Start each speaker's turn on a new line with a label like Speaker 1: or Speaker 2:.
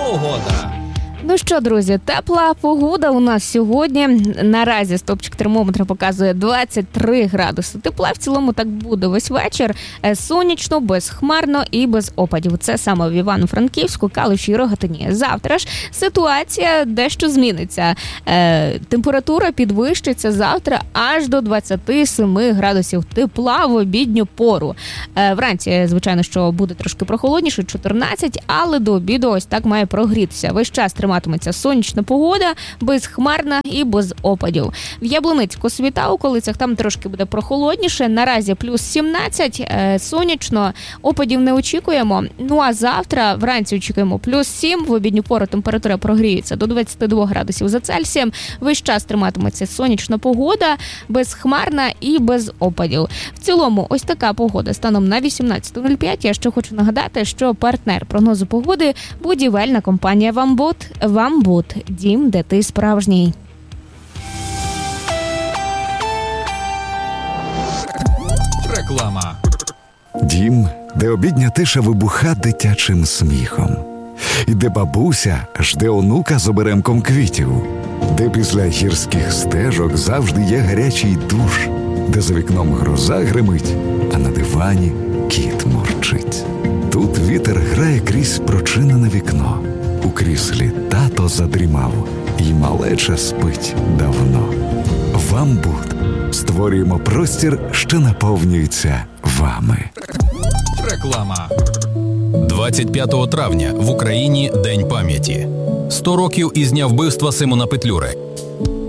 Speaker 1: погода.
Speaker 2: Ну що, друзі, тепла погода у нас сьогодні. Наразі стопчик термометра показує 23 градуси тепла. В цілому так буде весь вечір. Сонячно, безхмарно і без опадів. Це саме в Івано-Франківську, Калуші і Рогатині. Завтра ж ситуація дещо зміниться. Температура підвищиться завтра аж до 27 градусів тепла в обідню пору. Вранці, звичайно, що буде трошки прохолодніше, 14, але до обіду ось так має прогрітися. Весь час триматиметься сонячна погода, безхмарна і без опадів. В Яблуницьку світа, у околицях там трошки буде прохолодніше. Наразі плюс 17, сонячно, опадів не очікуємо. Ну а завтра вранці очікуємо плюс 7, в обідню пору температура прогріється до 22 градусів за Цельсієм. Весь час триматиметься сонячна погода, безхмарна і без опадів. В цілому ось така погода станом на 18.05. Я ще хочу нагадати, що партнер прогнозу погоди – будівельна компанія «Вамбут». «Вамбут» – дім, де ти справжній.
Speaker 1: Реклама.
Speaker 3: Дім, де обідня тиша вибуха дитячим сміхом. І де бабуся жде онука з оберемком квітів. Де після гірських стежок завжди є гарячий душ. Де за вікном гроза гримить, а на дивані кіт мурчить. Тут вітер грає крізь прочинене вікно. У кріслі тато задрімав, і малеча спить давно. «Вамбут» – створюємо простір, що наповнюється вами.
Speaker 1: Реклама. 25 травня в Україні День пам'яті. 100 років із дня вбивства Симона Петлюри.